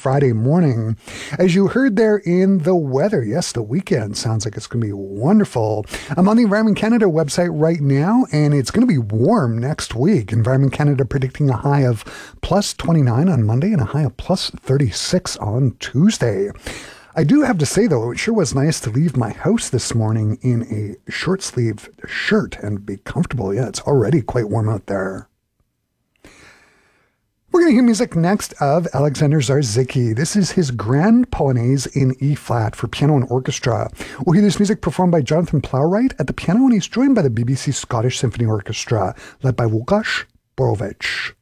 Friday morning. As you heard there in the weather, yes, the weekend sounds like it's going to be wonderful. I'm on the Environment Canada website right now, and it's going to be warm next week. Environment Canada predicting a high of plus 29 on Monday and a high of plus 36 on Tuesday. I do have to say, though, it sure was nice to leave my house this morning in a short-sleeved shirt and be comfortable. Yeah, it's already quite warm out there. We're going to hear music next of Alexander Zarzicki. This is his Grand Polonaise in E-flat for piano and orchestra. We'll hear this music performed by Jonathan Plowright at the piano, and he's joined by the BBC Scottish Symphony Orchestra, led by Łukasz Borowicz.